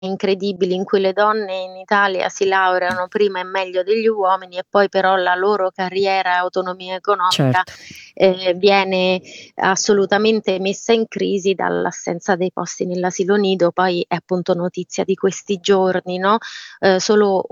incredibili in cui le donne in Italia si laureano prima e meglio degli uomini e poi però la loro carriera e autonomia economica Certo. viene assolutamente messa in crisi dall'assenza dei posti nell'asilo nido. Poi è appunto notizia di questi giorni, no? Solo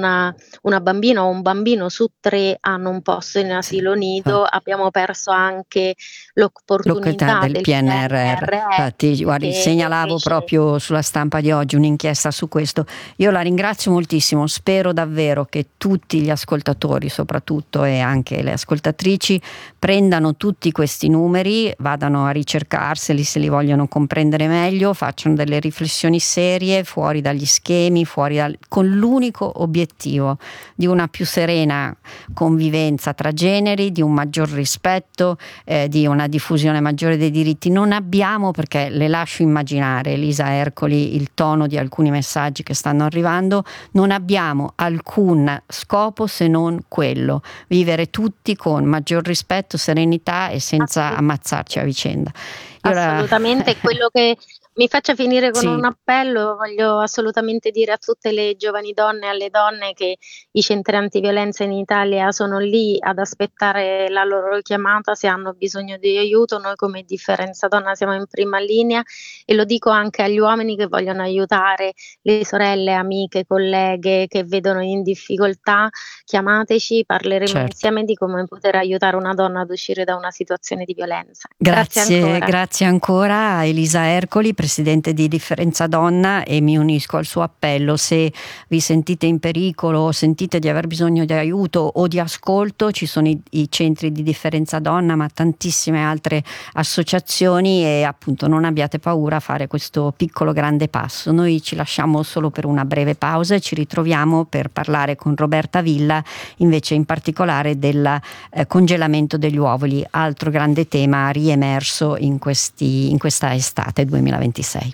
una bambina o un bambino su 3 hanno un posto in Sì, asilo nido. infatti. Abbiamo perso anche L'occupabilità l'opportunità del del PNRR. PNRR Infatti, guardi, che segnalavo invece proprio sulla stampa di oggi un'inchiesta su questo. Io la ringrazio moltissimo, spero davvero che tutti gli ascoltatori, soprattutto, e anche le ascoltatrici, prendano tutti questi numeri, vadano a ricercarseli se li vogliono comprendere meglio, facciano delle riflessioni serie, fuori dagli schemi, con l'unico obiettivo di una più serena convivenza tra generi, di un maggior rispetto, di una diffusione maggiore dei diritti. Non abbiamo, perché le lascio immaginare, Elisa Ercoli, il tono di alcuni messaggi che stanno arrivando, non abbiamo alcun scopo se non quello: vivere tutti con maggior rispetto, serenità e senza ammazzarci a vicenda. assolutamente, quello che mi faccia finire con Sì. un appello. Voglio assolutamente dire a tutte le giovani donne e alle donne che i centri antiviolenza in Italia sono lì ad aspettare la loro chiamata se hanno bisogno di aiuto. Noi come Differenza Donna siamo in prima linea e lo dico anche agli uomini che vogliono aiutare le sorelle, amiche, colleghe che vedono in difficoltà. Chiamateci, parleremo Certo. insieme di come poter aiutare una donna ad uscire da una situazione di violenza. Grazie ancora. Grazie ancora a Elisa Ercoli, presidente di Differenza Donna, e mi unisco al suo appello: se vi sentite in pericolo, sentite di aver bisogno di aiuto o di ascolto, ci sono i centri di Differenza Donna, ma tantissime altre associazioni, e appunto non abbiate paura a fare questo piccolo grande passo. Noi ci lasciamo solo per una breve pausa e ci ritroviamo per parlare con Roberta Villa invece in particolare del congelamento degli uova, altro grande tema riemerso in questa estate 2026.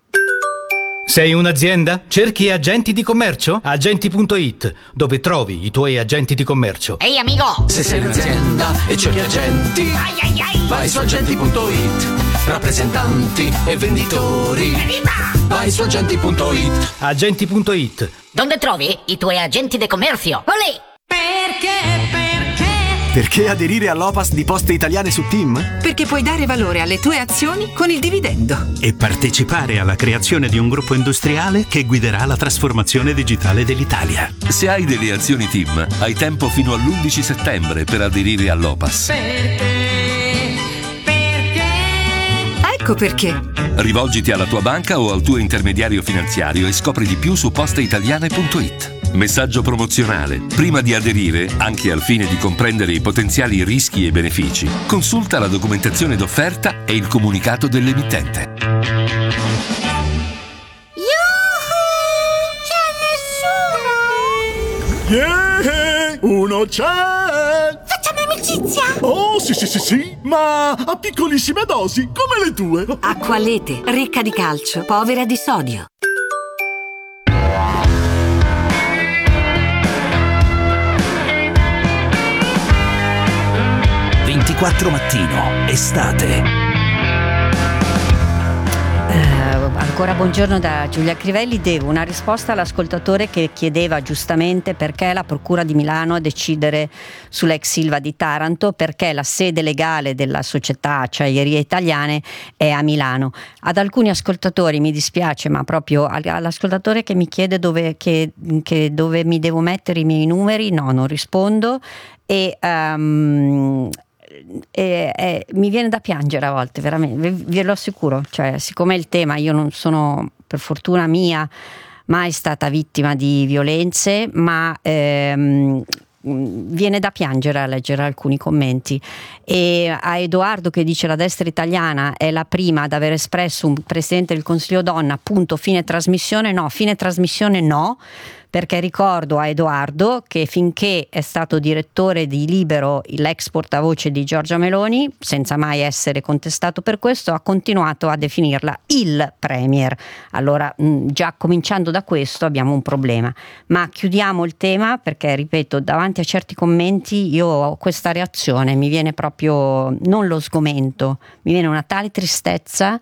Sei un'azienda? Cerchi agenti di commercio? Agenti.it, dove trovi i tuoi agenti di commercio. Ehi amico! Se sei un'azienda e cerchi agenti, Ai ai ai! vai su agenti.it. Rappresentanti e venditori, Evviva! vai su agenti.it. Agenti.it. Dove trovi i tuoi agenti di commercio? Olè! Perché aderire all'OPAS di Poste Italiane su Team? Perché puoi dare valore alle tue azioni con il dividendo. E partecipare alla creazione di un gruppo industriale che guiderà la trasformazione digitale dell'Italia. Se hai delle azioni Team, hai tempo fino all'11 settembre per aderire all'OPAS. Ecco perché. Rivolgiti alla tua banca o al tuo intermediario finanziario e scopri di più su posteitaliane.it. Messaggio promozionale. Prima di aderire, anche al fine di comprendere i potenziali rischi e benefici, consulta la documentazione d'offerta e il comunicato dell'emittente. Yeah! Uno c'è! Facciamo amicizia! Oh, sì, ma a piccolissime dosi, come le tue. Acqualete, ricca di calcio, povera di sodio. Mattino, estate. Ancora buongiorno da Giulia Crivelli. Devo una risposta all'ascoltatore che chiedeva giustamente perché la Procura di Milano a decidere sull'ex Ilva di Taranto, perché la sede legale della società Acciaierie Italiane è a Milano. Ad alcuni ascoltatori mi dispiace, ma proprio all'ascoltatore che mi chiede dove mi devo mettere i miei numeri, no, non rispondo. Mi viene da piangere a volte, veramente, ve lo assicuro. Cioè, siccome il tema, io non sono, per fortuna mia, mai stata vittima di violenze, ma viene da piangere a leggere alcuni commenti. E a Edoardo che dice: la destra italiana è la prima ad aver espresso un presidente del Consiglio donna, punto, fine trasmissione no, perché ricordo a Edoardo che finché è stato direttore di Libero, l'ex portavoce di Giorgia Meloni, senza mai essere contestato per questo, ha continuato a definirla il premier. Allora, già cominciando da questo abbiamo un problema. Ma chiudiamo il tema, perché ripeto, davanti a certi commenti io ho questa reazione, mi viene proprio, non lo sgomento, mi viene una tale tristezza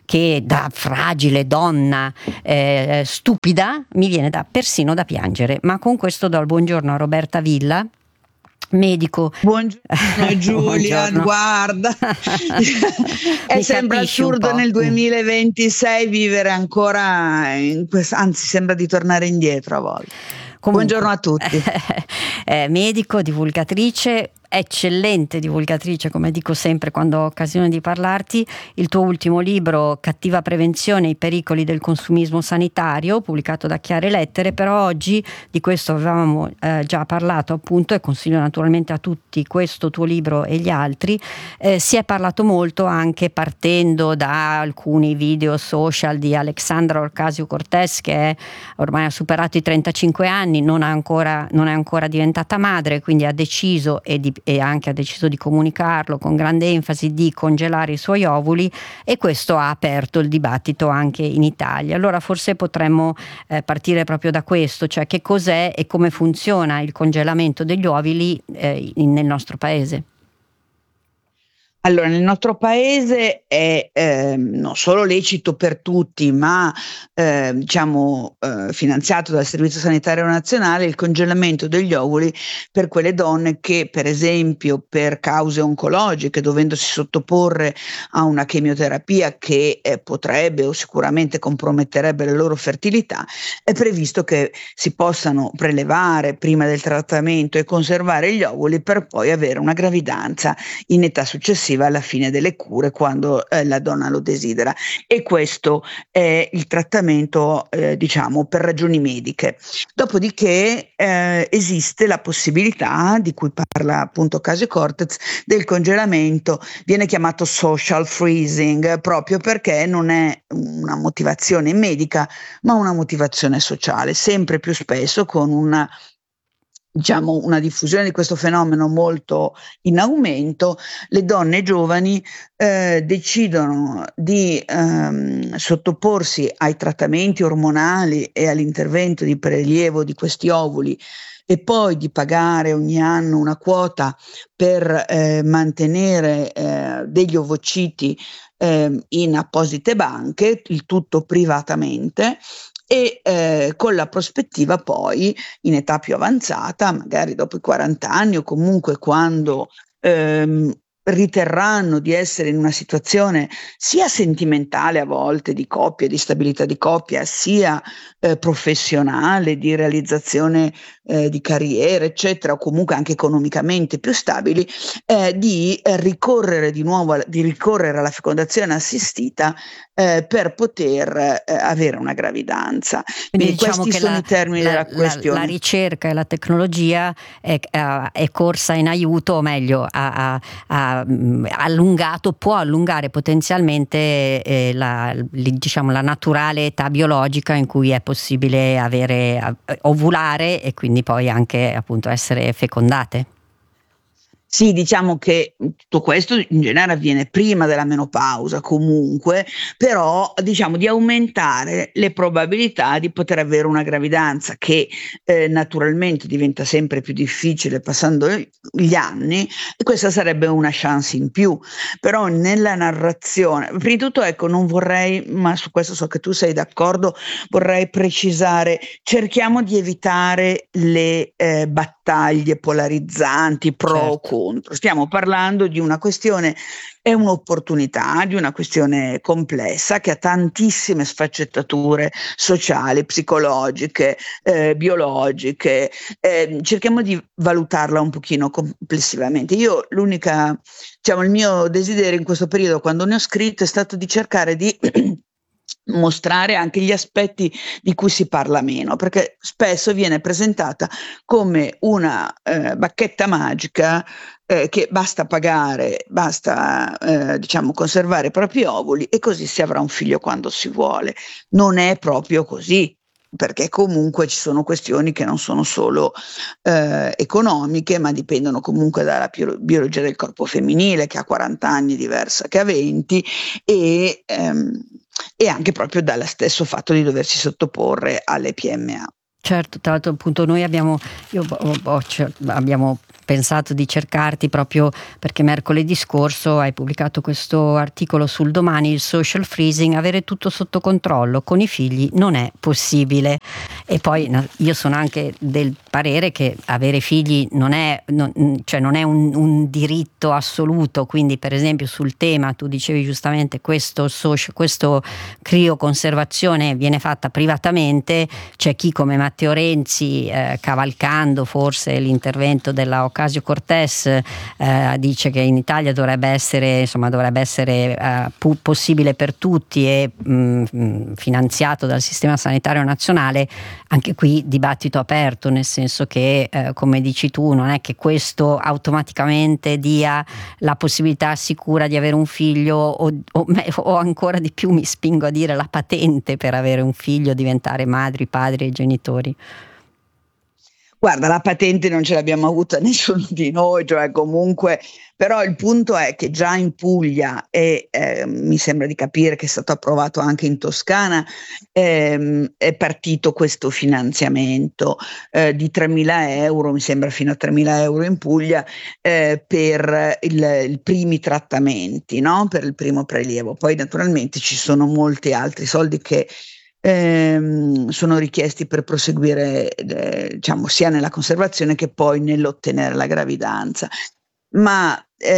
che da fragile donna stupida mi viene persino da piangere. Ma con questo do il buongiorno a Roberta Villa, medico. Buongiorno Giulia, Buongiorno. Guarda, è sempre assurdo nel 2026 vivere ancora anzi sembra di tornare indietro a volte. Comunque, buongiorno a tutti. Medico, divulgatrice, eccellente divulgatrice, come dico sempre quando ho occasione di parlarti. Il tuo ultimo libro, Cattiva prevenzione, i pericoli del consumismo sanitario, pubblicato da Chiare Lettere, però oggi di questo avevamo già parlato appunto, e consiglio naturalmente a tutti questo tuo libro e gli altri. Si è parlato molto anche partendo da alcuni video social di Alexandra Ocasio-Cortez, che ormai ha superato i 35 anni, non è ancora diventata madre, quindi ha deciso e anche ha deciso di comunicarlo con grande enfasi, di congelare i suoi ovuli, e questo ha aperto il dibattito anche in Italia. Allora forse potremmo partire proprio da questo, cioè che cos'è e come funziona il congelamento degli ovuli nel nostro paese. Allora, nel nostro paese è non solo lecito per tutti, ma finanziato dal Servizio Sanitario Nazionale, il congelamento degli ovuli per quelle donne che, per esempio, per cause oncologiche, dovendosi sottoporre a una chemioterapia che potrebbe o sicuramente comprometterebbe la loro fertilità, è previsto che si possano prelevare prima del trattamento e conservare gli ovuli per poi avere una gravidanza in età successiva alla fine delle cure, quando la donna lo desidera. E questo è il trattamento per ragioni mediche. Dopodiché esiste la possibilità, di cui parla appunto Ocasio-Cortez, del congelamento. Viene chiamato social freezing proprio perché non è una motivazione medica ma una motivazione sociale, sempre più spesso con una diffusione di questo fenomeno molto in aumento. Le donne giovani decidono di sottoporsi ai trattamenti ormonali e all'intervento di prelievo di questi ovuli e poi di pagare ogni anno una quota per mantenere degli ovociti in apposite banche, il tutto privatamente, e con la prospettiva poi in età più avanzata, magari dopo i 40 anni o comunque quando riterranno di essere in una situazione sia sentimentale a volte di coppia, di stabilità di coppia, sia professionale, di realizzazione di carriera, eccetera, o comunque anche economicamente più stabili, di ricorrere alla fecondazione assistita per poter avere una gravidanza. Quindi questi sono i termini della questione. La ricerca e la tecnologia è corsa in aiuto, o meglio, può allungare potenzialmente la naturale età biologica in cui è possibile ovulare e quindi poi anche appunto essere fecondate. Sì, diciamo che tutto questo in genere avviene prima della menopausa comunque, però diciamo di aumentare le probabilità di poter avere una gravidanza che naturalmente diventa sempre più difficile passando gli anni, e questa sarebbe una chance in più. Però nella narrazione, prima di tutto, ecco, non vorrei, ma su questo so che tu sei d'accordo, vorrei precisare, cerchiamo di evitare le battaglie polarizzanti pro o contro. Stiamo parlando di una questione, è un'opportunità, di una questione complessa che ha tantissime sfaccettature sociali, psicologiche, biologiche. Cerchiamo di valutarla un pochino complessivamente. Io il mio desiderio in questo periodo, quando ne ho scritto, è stato di cercare di mostrare anche gli aspetti di cui si parla meno, perché spesso viene presentata come una bacchetta magica che basta pagare, basta conservare i propri ovuli e così si avrà un figlio quando si vuole. Non è proprio così, perché comunque ci sono questioni che non sono solo economiche, ma dipendono comunque dalla biologia del corpo femminile, che ha 40 anni diversa che ha 20, e anche proprio dallo stesso fatto di doversi sottoporre alle PMA. Certo, tra l'altro appunto noi abbiamo pensato di cercarti proprio perché mercoledì scorso hai pubblicato questo articolo sul Domani, il social freezing, avere tutto sotto controllo con i figli non è possibile. E poi io sono anche del parere che avere figli non è un diritto assoluto, quindi per esempio sul tema, tu dicevi giustamente, questo crioconservazione viene fatta privatamente, c'è chi come Matteo Renzi, cavalcando forse l'intervento della Ocasio-Cortez, dice che in Italia dovrebbe essere possibile per tutti e finanziato dal sistema sanitario nazionale. Anche qui dibattito aperto, nel senso che come dici tu, non è che questo automaticamente dia la possibilità sicura di avere un figlio o ancora di più mi spingo a dire la patente per avere un figlio, diventare madri, padri e genitori. Guarda, la patente non ce l'abbiamo avuta nessuno di noi, cioè comunque, però il punto è che già in Puglia e mi sembra di capire che è stato approvato anche in Toscana, è partito questo finanziamento di 3.000 euro, mi sembra fino a 3.000 euro in Puglia, per i primi trattamenti, no? Per il primo prelievo. Poi naturalmente ci sono molti altri soldi che sono richiesti per proseguire sia nella conservazione che poi nell'ottenere la gravidanza, ma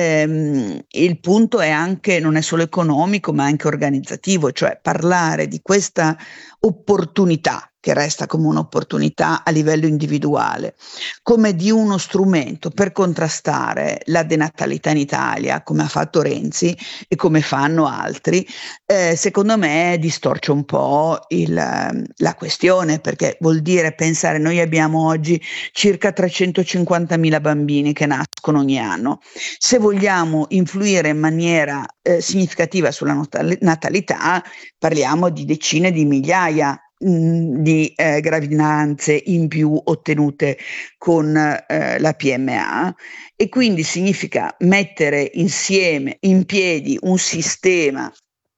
il punto è anche, non è solo economico ma anche organizzativo, cioè parlare di questa opportunità che resta come un'opportunità a livello individuale, come di uno strumento per contrastare la denatalità in Italia, come ha fatto Renzi e come fanno altri, secondo me distorce un po' la questione, perché vuol dire pensare, noi abbiamo oggi circa 350.000 bambini che nascono ogni anno. Se vogliamo influire in maniera significativa sulla natalità, parliamo di decine di migliaia di gravidanze in più ottenute con la PMA, e quindi significa mettere insieme in piedi un sistema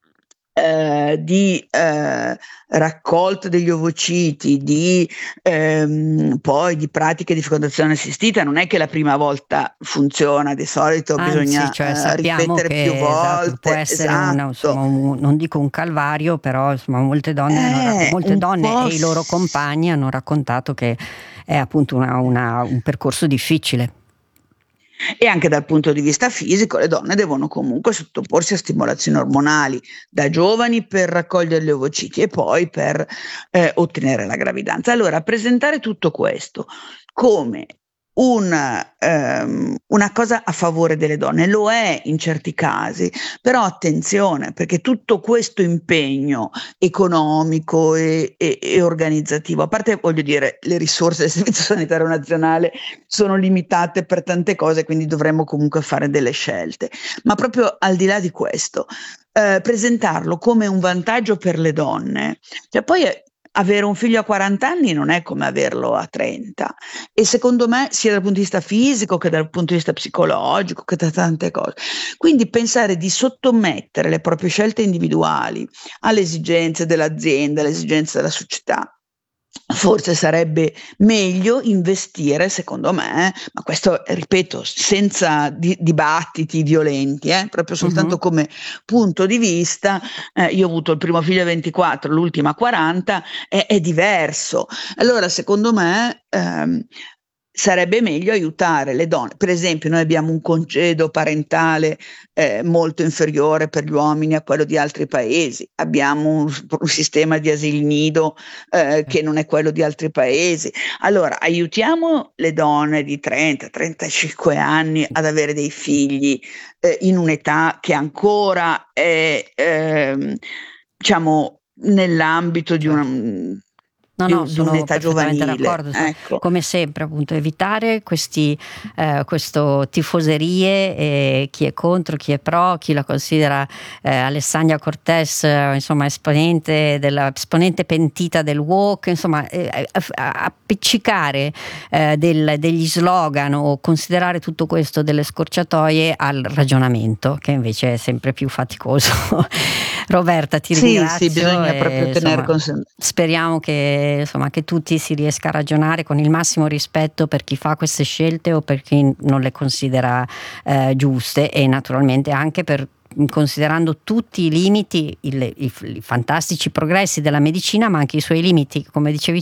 di raccolta degli ovociti, poi di pratiche di fecondazione assistita. Non è che la prima volta funziona, di solito bisogna ripetere più volte. Può essere non dico un calvario, però insomma molte donne e i loro compagni hanno raccontato che è appunto un percorso difficile. E anche dal punto di vista fisico le donne devono comunque sottoporsi a stimolazioni ormonali da giovani per raccogliere gli ovociti e poi per ottenere la gravidanza. Allora, presentare tutto questo come una cosa a favore delle donne lo è in certi casi, però attenzione, perché tutto questo impegno economico e organizzativo, a parte, voglio dire, le risorse del Servizio Sanitario Nazionale sono limitate per tante cose, quindi dovremmo comunque fare delle scelte, ma proprio al di là di questo, presentarlo come un vantaggio per le donne, cioè poi avere un figlio a 40 anni non è come averlo a 30, e secondo me sia dal punto di vista fisico che dal punto di vista psicologico che da tante cose. Quindi pensare di sottomettere le proprie scelte individuali alle esigenze dell'azienda, alle esigenze della società, forse sarebbe meglio investire, secondo me, ma questo ripeto senza dibattiti violenti, proprio soltanto come punto di vista. Io ho avuto il primo figlio a 24, l'ultima a 40, è diverso. Allora secondo me sarebbe meglio aiutare le donne. Per esempio, noi abbiamo un congedo parentale molto inferiore per gli uomini a quello di altri paesi, abbiamo un sistema di asili nido che non è quello di altri paesi. Allora aiutiamo le donne di 30-35 anni ad avere dei figli in un'età che ancora è diciamo nell'ambito di una sono un'età giovanile, d'accordo. ecco. Come sempre appunto evitare questo tifoserie, chi è contro, chi è pro, chi la considera Alessandria Cortez insomma esponente pentita del woke, insomma appiccicare degli slogan o considerare tutto questo delle scorciatoie al ragionamento, che invece è sempre più faticoso. Roberta, ti ringrazio. Sì, bisogna proprio tenere consiglio. Speriamo che insomma, che tutti si riesca a ragionare con il massimo rispetto per chi fa queste scelte o per chi non le considera giuste, e naturalmente anche considerando tutti i limiti, i fantastici progressi della medicina, ma anche i suoi limiti. Come dicevi